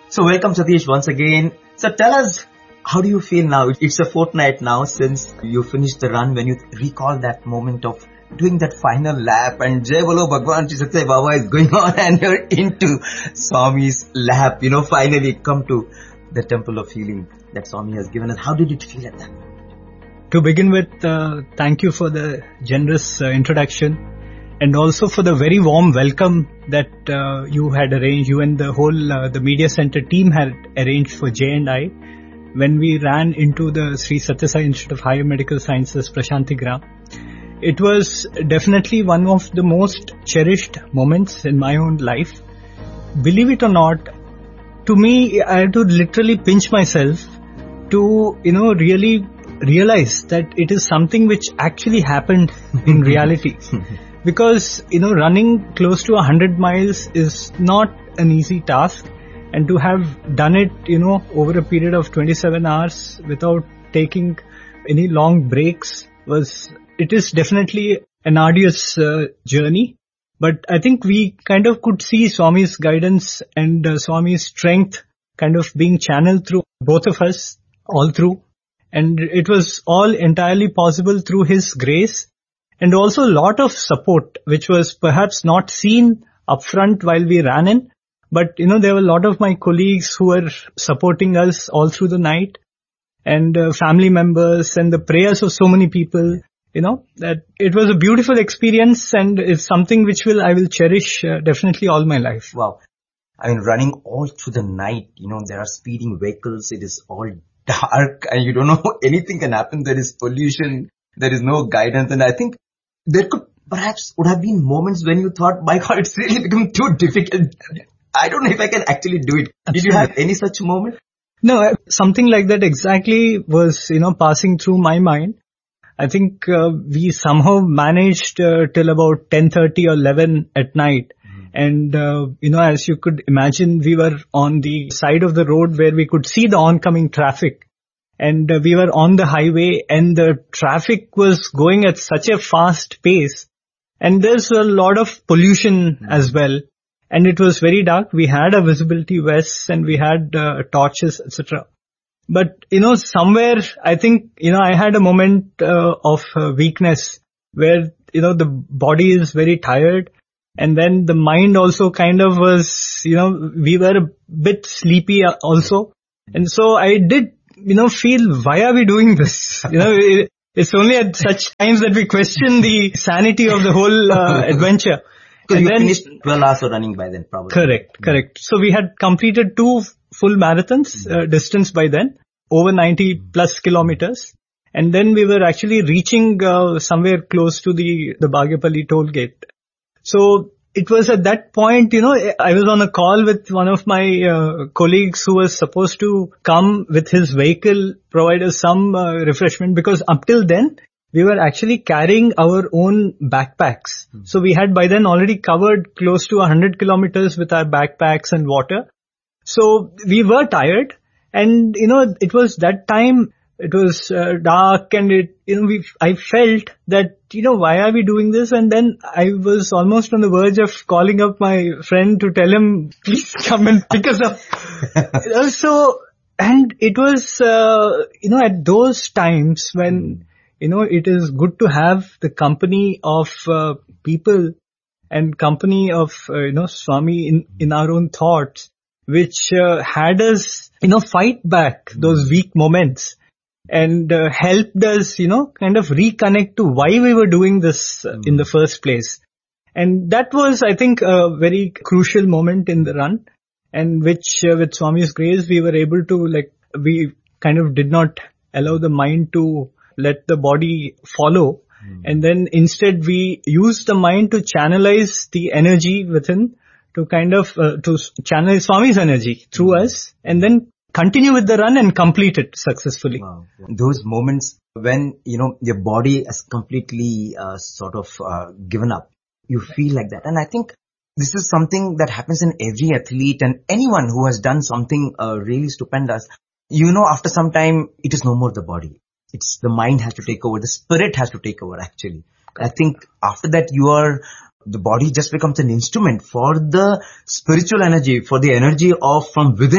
So welcome Satish once again. So tell us, how do you feel now? It's a fortnight now since you finished the run. When you recall that moment of doing that final lap and Jai Bolo Bhagwan Shri Sathya Baba is going on and you're into Swami's lap, finally come to the temple of healing that Swami has given us. How did it feel at that moment? To begin with, thank you for the generous introduction and also for the very warm welcome that you had arranged, you and the whole the media center team had arranged for Jay and I when we ran into the Sri Sathya Sai Institute of Higher Medical Sciences, Prashanti Gram. It was definitely one of the most cherished moments in my own life. Believe it or not, to me, I had to literally pinch myself to, really realize that it is something which actually happened in reality. Because, running close to 100 miles is not an easy task. And to have done it, over a period of 27 hours without taking any long breaks it is definitely an arduous journey. But I think we kind of could see Swami's guidance and Swami's strength kind of being channeled through both of us all through. And it was all entirely possible through his grace and also a lot of support, which was perhaps not seen upfront while we ran in. But, there were a lot of my colleagues who were supporting us all through the night and family members and the prayers of so many people, that it was a beautiful experience and it's something which I will cherish definitely all my life. Wow. I mean, running all through the night, there are speeding vehicles. It is all dark and you don't know anything can happen. There is pollution. There is no guidance. And I think there would have been moments when you thought, my God, it's really become too difficult. I don't know if I can actually do it. Did you have any such moment? No, something like that exactly was, passing through my mind. I think we somehow managed till about 10:30 or 11 at night. And, as you could imagine, we were on the side of the road where we could see the oncoming traffic. And we were on the highway and the traffic was going at such a fast pace. And there's a lot of pollution as well. And it was very dark. We had a visibility vest and we had torches, etc. But, somewhere I think, I had a moment of weakness where, the body is very tired. And then the mind also kind of was, we were a bit sleepy also. And so I did, feel, why are we doing this? It's only at such times that we question the sanity of the whole adventure. So you finished 12 hours of running by then, probably. Correct. So we had completed 2 full marathons, distance by then, over 90 plus kilometers. And then we were actually reaching somewhere close to the Bagyapalli toll gate. So it was at that point, I was on a call with one of my colleagues who was supposed to come with his vehicle, provide us some refreshment, because up till then, we were actually carrying our own backpacks. So we had by then already covered close to 100 kilometers with our backpacks and water. So we were tired and, it was that time, it was dark and I felt that, why are we doing this? And then I was almost on the verge of calling up my friend to tell him, please come and pick us up. And it was, at those times when, it is good to have the company of people and company of, Swami in our own thoughts, which had us, fight back those weak moments and helped us, kind of reconnect to why we were doing this in the first place. And that was, I think, a very crucial moment in the run, and which with Swami's grace, we were able to, we kind of did not allow the mind to let the body follow. And then instead we used the mind to channelize the energy within to kind of, to channel Swami's energy through us and then continue with the run and complete it successfully. Wow. Those moments when, your body has completely given up, you feel like that. And I think this is something that happens in every athlete and anyone who has done something really stupendous. After some time, it is no more the body. It's the mind has to take over. The spirit has to take over, actually. I think after that, the body just becomes an instrument for the spiritual energy, for the energy from within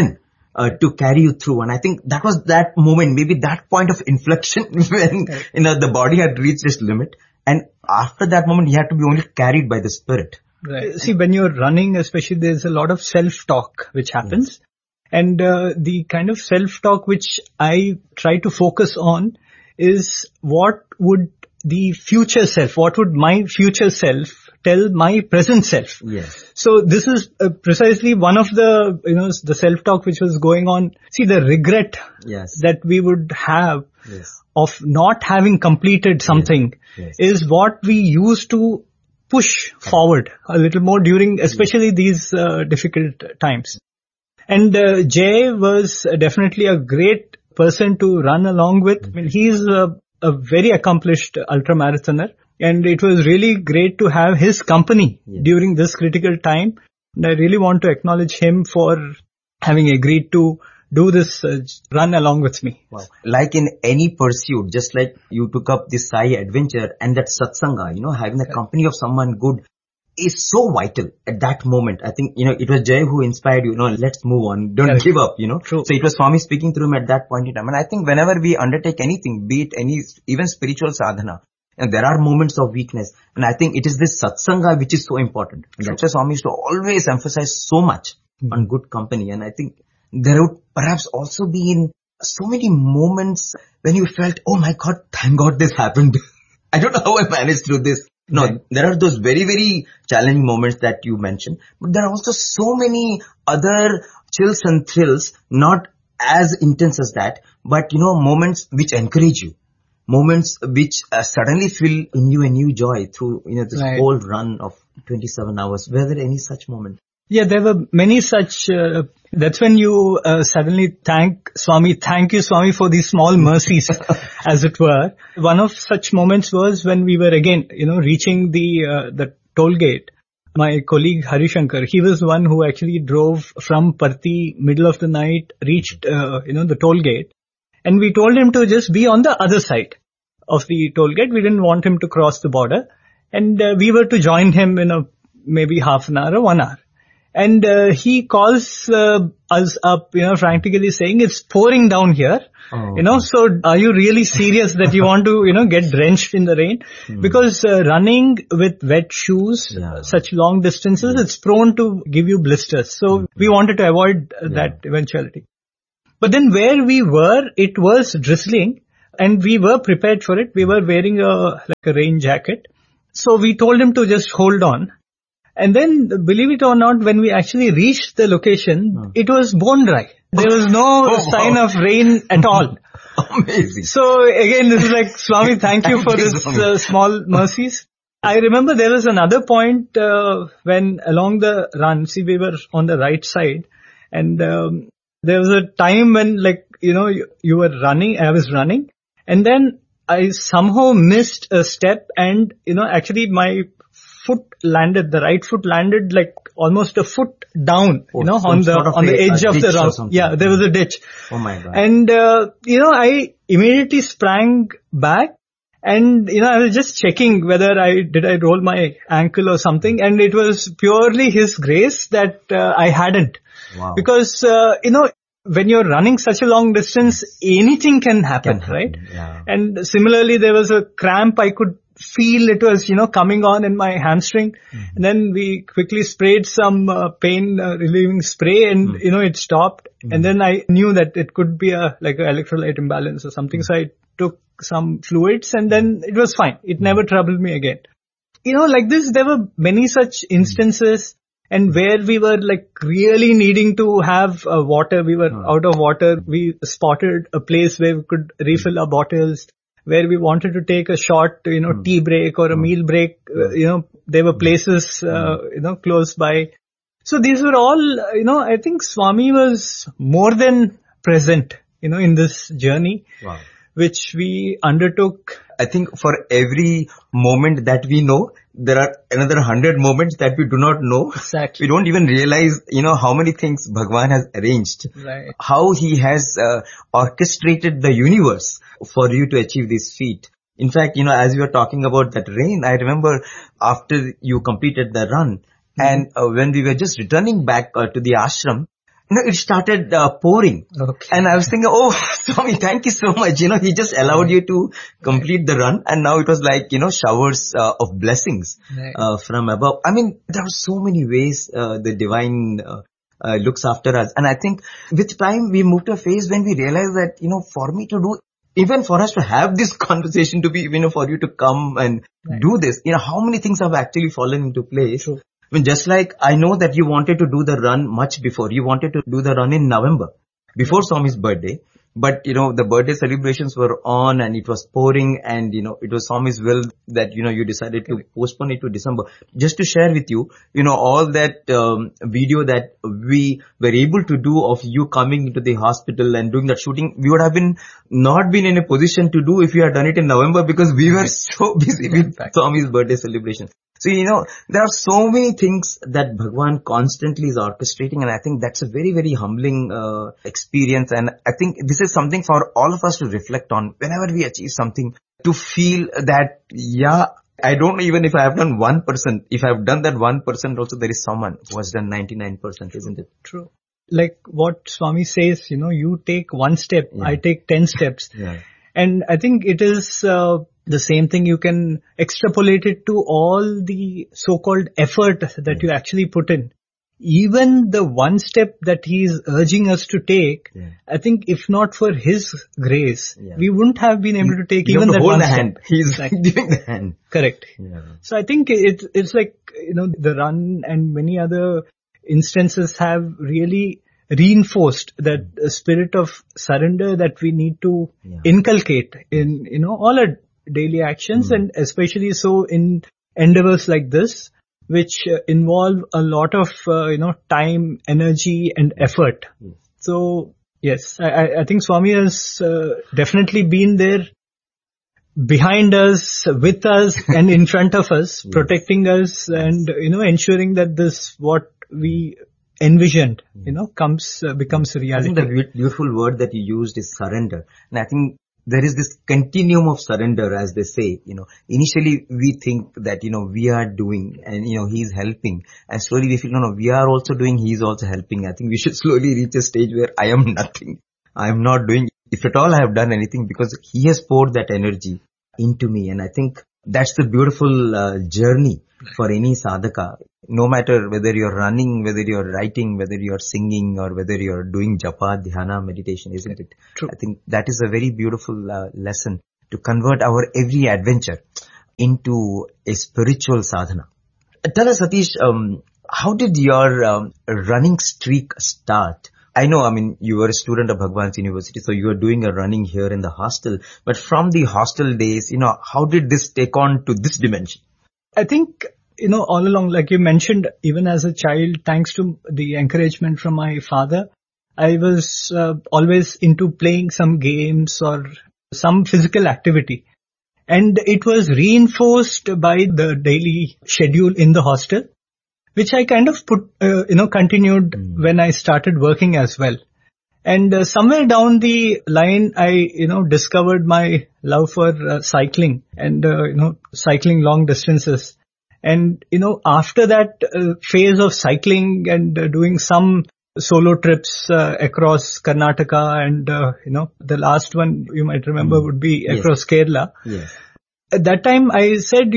to carry you through. And I think that was that moment, maybe that point of inflection when, the body had reached its limit. And after that moment, he had to be only carried by the spirit. Right. See, when you're running, especially, there's a lot of self-talk which happens. Yes. And the kind of self-talk which I try to focus on is what would the future self, what would my future self tell my present self? Yes. So this is precisely one of the, the self-talk which was going on. See, the regret that we would have of not having completed something is what we used to push forward a little more during, especially these difficult times. And Jay was definitely a great person to run along with. I mean, he's a very accomplished ultramarathoner, and it was really great to have his company during this critical time. And I really want to acknowledge him for having agreed to do this run along with me. Wow. Like in any pursuit, just like you took up this Sai adventure and that satsanga, having the company of someone good is so vital at that moment. I think, it was Jay who inspired you, let's move on, don't give up, True. So it was Swami speaking through him at that point in time. And I think whenever we undertake anything, be it even spiritual sadhana, and there are moments of weakness. And I think it is this satsanga which is so important. And that's why Swami used to always emphasize so much on good company. And I think there would perhaps also be in so many moments when you felt, oh my God, thank God this happened. I don't know how I managed through this. No, there are those very, very challenging moments that you mentioned, but there are also so many other chills and thrills, not as intense as that, but moments which encourage you, moments which suddenly fill in you a new joy through, this whole run of 27 hours. Were there any such moments? Yeah, there were many such, that's when you suddenly thank Swami, thank you Swami for these small mercies, as it were. One of such moments was when we were again, reaching the toll gate. My colleague Harishankar, he was the one who actually drove from Parthi, middle of the night, reached, the toll gate. And we told him to just be on the other side of the toll gate. We didn't want him to cross the border. And we were to join him in maybe half an hour or 1 hour. And he calls us up, frantically saying, it's pouring down here. Oh. So are you really serious that you want to, get drenched in the rain? Because running with wet shoes, such long distances, it's prone to give you blisters. So we wanted to avoid that eventuality. But then where we were, it was drizzling and we were prepared for it. We were wearing a rain jacket. So we told him to just hold on. And then, believe it or not, when we actually reached the location, it was bone dry. There was no sign of rain at all. Amazing. So again, this is like, Swami, thank you for this small mercies. I remember there was another point when along the run, see, we were on the right side, and there was a time when you were running, I was running, and then I somehow missed a step and, actually my the right foot landed like almost a foot down, on the edge of the run. Yeah, there was a ditch. Oh my God. And, I immediately sprang back and, I was just checking whether did I roll my ankle or something, and it was purely His grace that I hadn't. Wow. Because, when you're running such a long distance, anything can happen, right? Yeah. And similarly, there was a cramp I could feel it was, coming on in my hamstring. And then we quickly sprayed some pain relieving spray and, it stopped. And then I knew that it could be an electrolyte imbalance or something. So I took some fluids and then it was fine. It never troubled me again. Like this, there were many such instances, and where we were really needing to have water, we were out of water. We spotted a place where we could refill our bottles, where we wanted to take a short, tea break or a meal break. There were places, close by. So these were all, I think Swami was more than present, in this journey, which we undertook. I think for every moment that we know, there are another 100 moments that we do not know. Exactly. We don't even realize, how many things Bhagwan has arranged. Right. How he has orchestrated the universe for you to achieve this feat. In fact, as you were talking about that rain, I remember after you completed the run and when we were just returning back to the ashram, it started pouring. Okay. And I was thinking, oh, Swami, thank you so much. He just allowed you to complete the run. And now it was like, showers of blessings from above. I mean, there are so many ways the divine looks after us. And I think with time we moved to a phase when we realized that, for me to do, even for us to have this conversation, to be, for you to come and do this, how many things have actually fallen into place. True. I mean, just like I know that you wanted to do the run much before. You wanted to do the run in November, before Swami's birthday. But, the birthday celebrations were on and it was pouring and, it was Swami's will that, you decided to postpone it to December. Just to share with you, all that video that we were able to do of you coming into the hospital and doing that shooting, we would have not been in a position to do if you had done it in November because we were so busy with Swami's birthday celebration. So, there are so many things that Bhagwan constantly is orchestrating, and I think that's a very, very humbling experience. And I think this is something for all of us to reflect on whenever we achieve something, to feel that, I don't know even if I have done 1%. If I have done that 1% also, there is someone who has done 99%, isn't it? True. Like what Swami says, you take one step, I take 10 steps. Yeah. And I think it is the same thing. You can extrapolate it to all the so-called effort that you actually put in. Even the one step that he is urging us to take, I think if not for his grace, we wouldn't have been able to take even that one hand. step. He's giving the hand. Correct. Yeah. So I think it's like, the run and many other instances have really reinforced that spirit of surrender that we need to inculcate in, all our daily actions, and especially so in endeavors like this, which involve a lot of, time, energy and effort. So yes, I think Swami has definitely been there behind us, with us and in front of us, protecting us and, ensuring that this, what we envisioned, becomes reality. I think the beautiful word that you used is surrender. And I think there is this continuum of surrender, as they say. Initially we think that, we are doing and, he's helping. And slowly we feel, no, we are also doing, he's also helping. I think we should slowly reach a stage where I am nothing. I am not doing, if at all I have done anything, because he has poured that energy into me. And I think that's the beautiful journey for any sadhaka. No matter whether you're running, whether you're writing, whether you're singing, or whether you're doing japa, dhyana, meditation, isn't it? True. I think that is a very beautiful lesson to convert our every adventure into a spiritual sadhana. Tell us, Satish, how did your running streak start? I know, you were a student of Bhagwan's University, so you were doing a running here in the hostel. But from the hostel days, how did this take on to this dimension? I think, all along, like you mentioned, even as a child, thanks to the encouragement from my father, I was always into playing some games or some physical activity. And it was reinforced by the daily schedule in the hostel, which I kind of continued when I started working as well. And somewhere down the line, I, discovered my love for cycling and, cycling long distances. And, after that phase of cycling and doing some solo trips across Karnataka and, the last one you might remember would be across Kerala. Yes. At that time I said,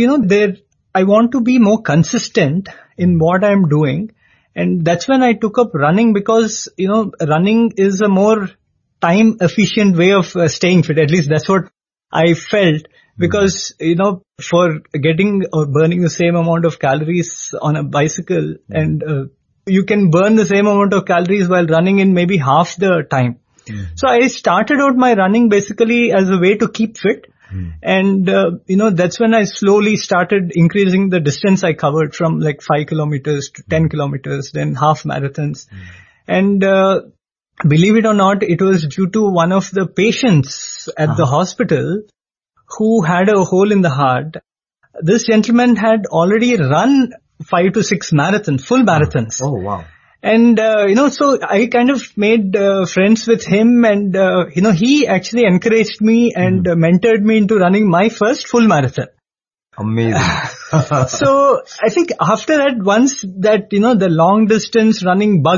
I want to be more consistent in what I'm doing. And that's when I took up running because, running is a more time efficient way of staying fit. At least that's what I felt. Because, for getting or burning the same amount of calories on a bicycle and you can burn the same amount of calories while running in maybe half the time. So I started out my running basically as a way to keep fit. And, that's when I slowly started increasing the distance I covered from like 5 kilometers to 10 kilometers, then half marathons. And, believe it or not, it was due to one of the patients at the hospital who had a hole in the heart. This gentleman had already run 5 to 6 marathons, full marathons. Oh, wow. And, so I kind of made friends with him and, he actually encouraged me and mentored me into running my first full marathon. Amazing. So I think after that, once that, the long distance running bug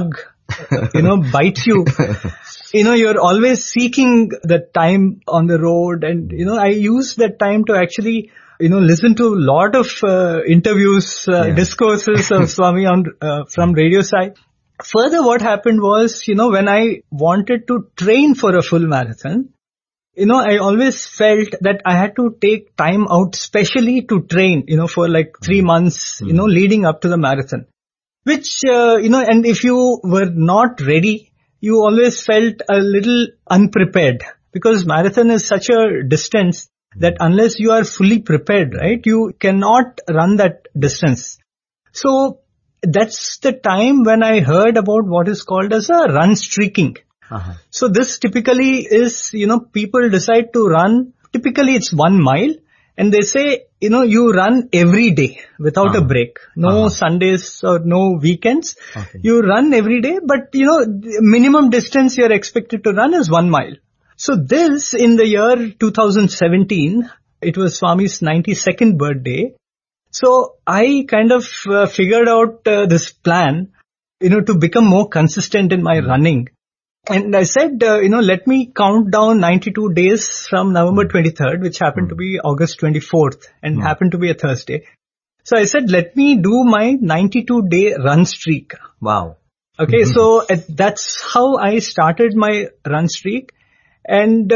bites you, you're always seeking the time on the road. And, I use that time to actually, listen to a lot of interviews, discourses of Swami from radio side. Further, what happened was, when I wanted to train for a full marathon, I always felt that I had to take time out specially to train, for like 3 months, leading up to the marathon. Which, and if you were not ready, you always felt a little unprepared, because marathon is such a distance that unless you are fully prepared, right, you cannot run that distance. So that's the time when I heard about what is called as a run streaking. So this typically is, people decide to run, typically it's 1 mile, and they say, you run every day without a break. No Sundays or no weekends. Okay. You run every day, but minimum distance you're expected to run is 1 mile. So this, in the year 2017, it was Swami's 92nd birthday. So I kind of figured out this plan, to become more consistent in my running. And I said, let me count down 92 days from November 23rd, which happened to be August 24th and happened to be a Thursday. So I said, let me do my 92-day run streak. Wow. Okay, so that's how I started my run streak. And,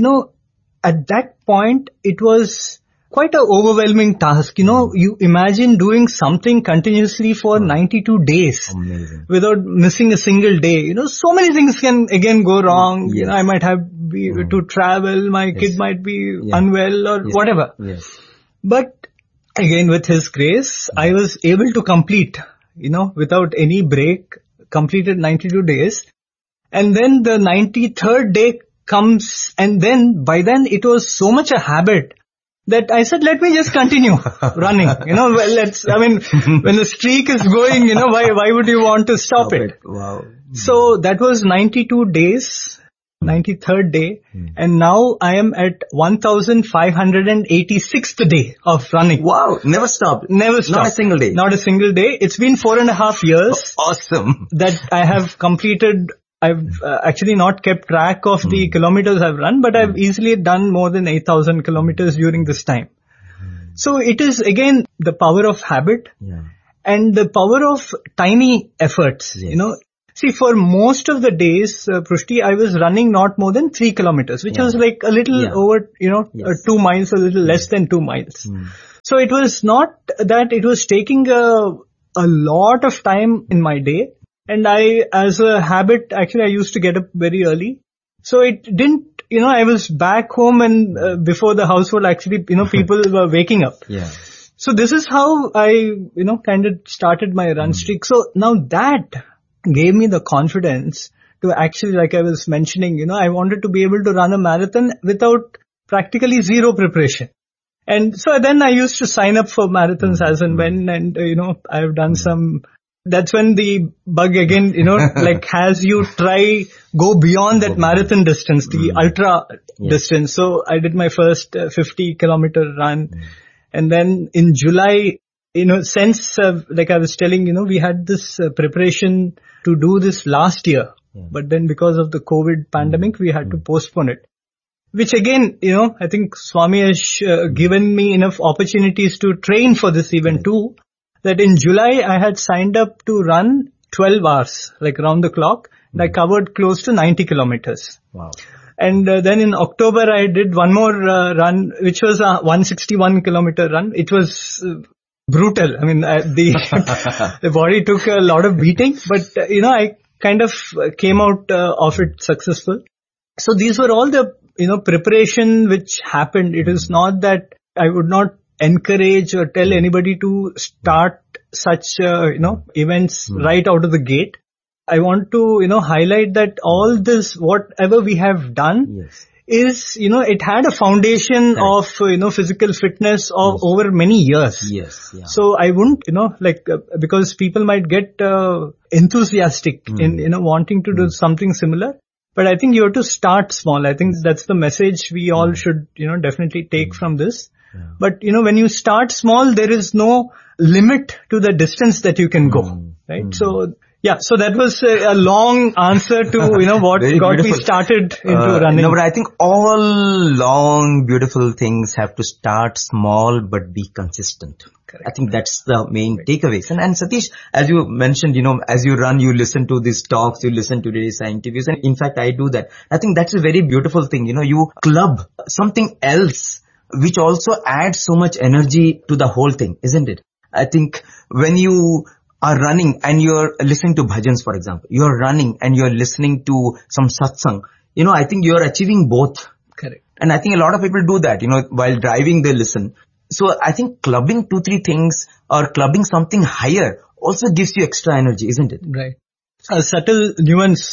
at that point, it was quite an overwhelming task. You imagine doing something continuously for 92 days. Amazing. Without missing a single day. So many things can again go wrong. Yes. I might have to travel. My kid might be unwell or whatever. Yes. But again, with His grace, I was able to complete, without any break, completed 92 days. And then the 93rd day comes, and then by then it was so much a habit that I said, let me just continue running. When the streak is going, why would you want to stop it? Wow. So that was 92 days, 93rd day. And now I am at 1,586th day of running. Wow. Never stopped. Never stopped. Not a single day. Not a single day. It's been 4.5 years. Awesome. That I have completed. I've actually not kept track of the kilometers I've run, but I've easily done more than 8,000 kilometers during this time. So it is again the power of habit and the power of tiny efforts, See, for most of the days, Prushti, I was running not more than 3 kilometers, which was like a little over, 2 miles, a little less than 2 miles. So it was not that it was taking a lot of time in my day. And I, as a habit, actually I used to get up very early. So it didn't, I was back home and before the household actually, people were waking up. Yeah. So this is how I, kind of started my run streak. So now that gave me the confidence to actually, like I was mentioning, I wanted to be able to run a marathon without practically zero preparation. And so then I used to sign up for marathons as and when, and, I've done some. That's when the bug again, has you go beyond that marathon distance, the ultra distance. So I did my first 50-kilometer run. And then in July, since, like I was telling, we had this preparation to do this last year. But then because of the COVID pandemic, we had to postpone it. Which again, I think Swami has given me enough opportunities to train for this event too. That in July, I had signed up to run 12 hours, like round the clock. And I covered close to 90 kilometers. Wow. And then in October, I did one more run, which was a 161-kilometer run. It was brutal. I mean, the body took a lot of beating, but, I kind of came out of it successful. So these were all the, preparation which happened. It is not that I would not encourage or tell anybody to start such, events right out of the gate. I want to, highlight that all this, whatever we have done is, it had a foundation of, physical fitness of over many years. Yes. Yeah. So I wouldn't, because people might get enthusiastic in, wanting to do something similar. But I think you have to start small. I think that's the message we all should, definitely take from this. Yeah. But, when you start small, there is no limit to the distance that you can go, right? So Yeah, so that was a long answer to, what got me started into running. No, but I think all long, beautiful things have to start small but be consistent. Correct. I think that's the main takeaways. And Satish, as you mentioned, as you run, you listen to these talks, you listen to these interviews. And in fact, I do that. I think that's a very beautiful thing. You club something else, which also adds so much energy to the whole thing, isn't it? I think when you are running and you're listening to bhajans, for example, you're running and you're listening to some satsang, I think you're achieving both. Correct. And I think a lot of people do that, while driving they listen. So I think clubbing 2-3 things or clubbing something higher also gives you extra energy, isn't it? Right. A subtle nuance,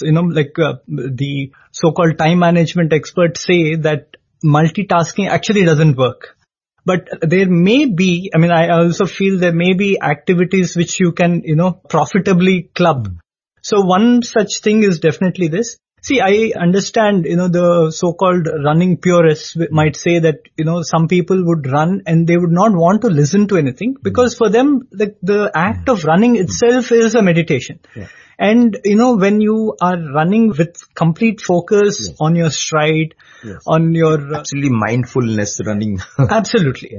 the so-called time management experts say that multitasking actually doesn't work. But there may be, I also feel there may be activities which you can, profitably club. So one such thing is definitely this. See, I understand, the so-called running purists might say that, some people would run and they would not want to listen to anything because for them, the act of running itself is a meditation. Yeah. And, when you are running with complete focus on your stride, on your... absolutely mindfulness running. Absolutely.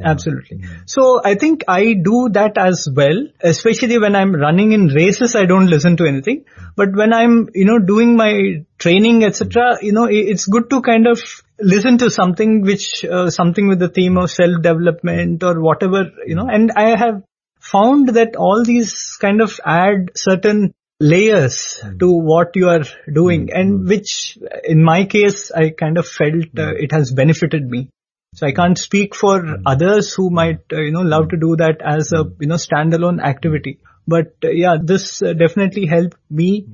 So I think I do that as well, especially when I'm running in races, I don't listen to anything. But when I'm, doing my training, etc., it's good to kind of listen to something which, something with the theme of self-development or whatever, and I have found that all these kind of add certain layers to what you are doing and which in my case I kind of felt it has benefited me. So I can't speak for others who might love to do that as a standalone activity, but this definitely helped me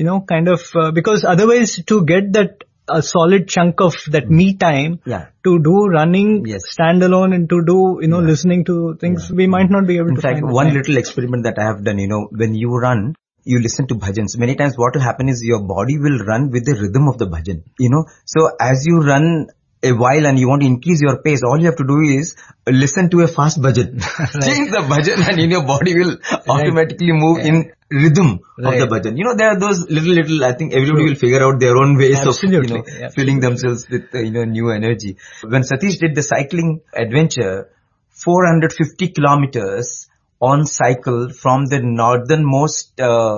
because otherwise to get that a solid chunk of that me time to do running standalone and to do listening to things we might not be able to find. In fact, one little experiment that I have done, when you run, you listen to bhajans. Many times what will happen is your body will run with the rhythm of the bhajan, So as you run a while and you want to increase your pace, all you have to do is listen to a fast bhajan. Change the bhajan and your body will automatically move in rhythm of the bhajan. There are those little, I think everybody will figure out their own ways of, filling themselves with, new energy. When Satish did the cycling adventure, 450 kilometers on cycle from the northernmost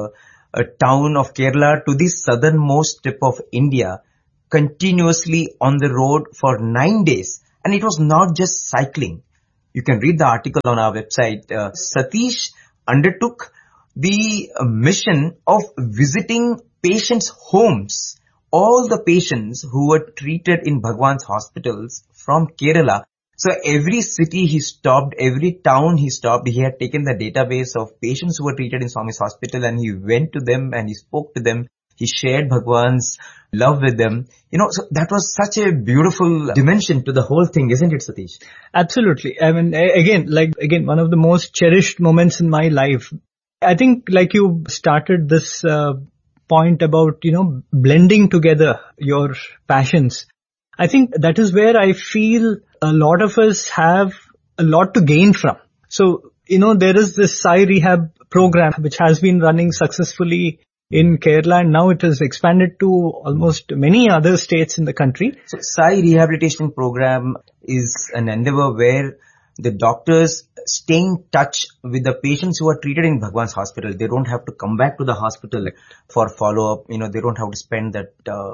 town of Kerala to the southernmost tip of India, continuously on the road for 9 days. And it was not just cycling. You can read the article on our website. Satish undertook the mission of visiting patients' homes. All the patients who were treated in Bhagwan's hospitals from Kerala. So every city he stopped, every town he stopped, he had taken the database of patients who were treated in Swami's hospital and he went to them and he spoke to them. He shared Bhagwan's love with them. So that was such a beautiful dimension to the whole thing, isn't it, Satish? Absolutely. Again, one of the most cherished moments in my life. I think like you started this point about, blending together your passions. I think that is where I feel a lot of us have a lot to gain from. So, there is this Sai Rehab program which has been running successfully in Kerala and now it has expanded to almost many other states in the country. So Sai Rehabilitation Program is an endeavor where the doctors stay in touch with the patients who are treated in Bhagwan's hospital. They don't have to come back to the hospital for follow-up. They don't have to spend that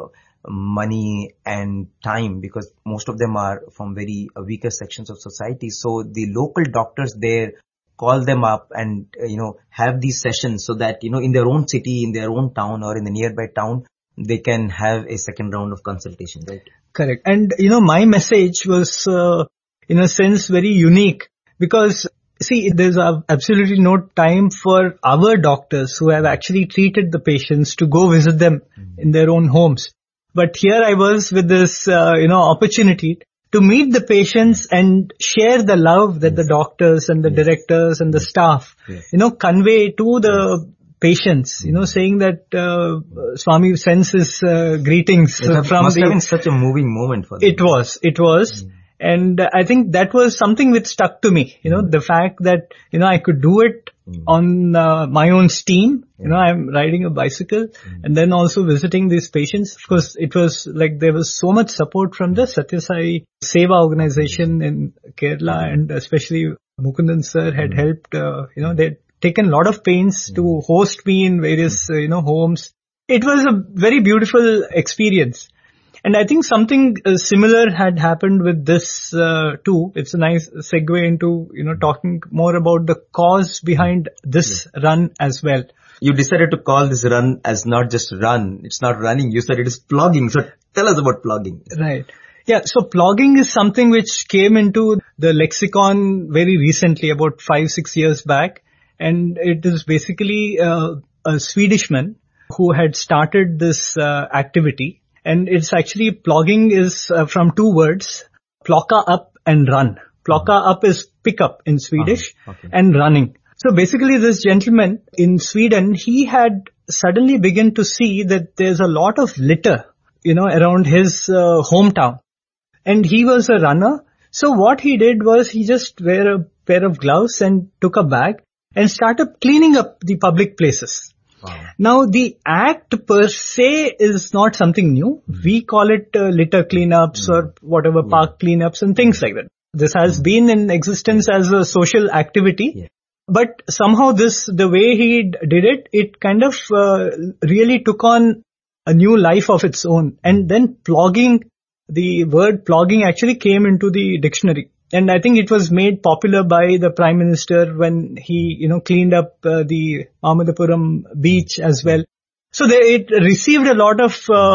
money and time because most of them are from very weaker sections of society. So the local doctors there call them up and, have these sessions so that, in their own city, in their own town or in the nearby town, they can have a second round of consultation, right? Correct. And, my message was, in a sense, very unique because, see, there's absolutely no time for our doctors who have actually treated the patients to go visit them in their own homes. But here I was with this, opportunity to meet the patients and share the love that the doctors and the directors and the staff, convey to the patients, saying that Swami sends his greetings from must have been such a moving moment for them. It was. And I think that was something which stuck to me, the fact that, I could do it on my own steam. I'm riding a bicycle and then also visiting these patients. Of course, it was like there was so much support from the Satya Sai Seva organization in Kerala, and especially Mukundan sir had helped, they'd taken a lot of pains to host me in various, homes. It was a very beautiful experience. And I think something similar had happened with this too. It's a nice segue into, talking more about the cause behind this run as well. You decided to call this run as not just run. It's not running. You said it is plogging. So tell us about plogging. Right. Yeah. So plogging is something which came into the lexicon very recently, about 5-6 years back. And it is basically a Swedishman who had started this activity. And it's actually, plogging is from two words, plocka up and run. Plocka up is pick up in Swedish, and running. So basically this gentleman in Sweden, he had suddenly begun to see that there's a lot of litter, around his hometown. And he was a runner. So what he did was he just wear a pair of gloves and took a bag and started cleaning up the public places. Wow. Now, the act per se is not something new. We call it litter cleanups or whatever, park cleanups and things like that. This has been in existence as a social activity. Yeah. But somehow the way he did it, it kind of really took on a new life of its own. And then plogging, the word plogging actually came into the dictionary. And I think it was made popular by the Prime Minister when he, cleaned up the Mahamadapuram beach as well. So it received a lot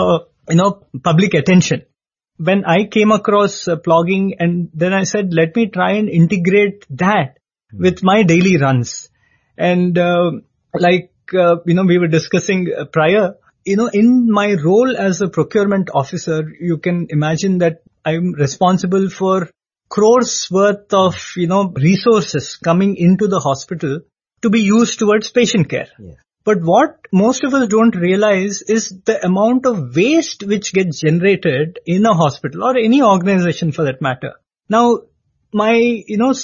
of, public attention. When I came across plogging, and then I said, let me try and integrate that with my daily runs. And we were discussing prior, in my role as a procurement officer, you can imagine that I'm responsible for crores worth of, resources coming into the hospital to be used towards patient care. Yeah. But what most of us don't realize is the amount of waste which gets generated in a hospital or any organization for that matter. Now, my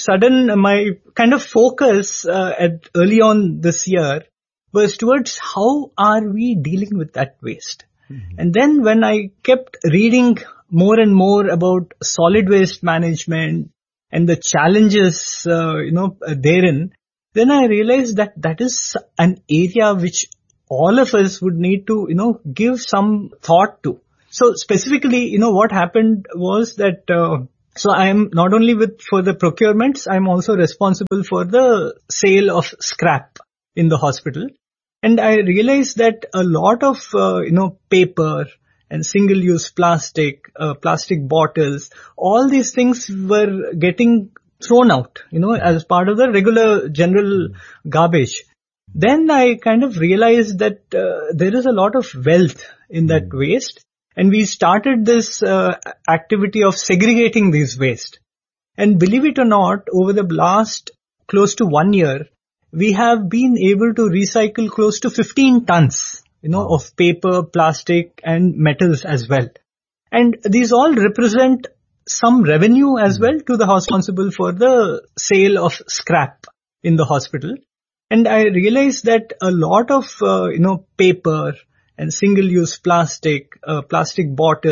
kind of focus early on this year was towards how are we dealing with that waste. Mm-hmm. And then when I kept reading more and more about solid waste management and the challenges, therein, then I realized that is an area which all of us would need to, give some thought to. So specifically, what happened was that, so I am not only for the procurements, I'm also responsible for the sale of scrap in the hospital. And I realized that a lot of, paper and single-use plastic bottles, all these things were getting thrown out, as part of the regular general garbage. Then I kind of realized that there is a lot of wealth in that waste. And we started this activity of segregating these waste. And believe it or not, over the last close to 1 year, we have been able to recycle close to 15 tons, of paper, plastic and metals as well. And these all represent some revenue as well to the responsible for the sale of scrap in the hospital. And I realized that a lot of, paper and single-use plastic bottles,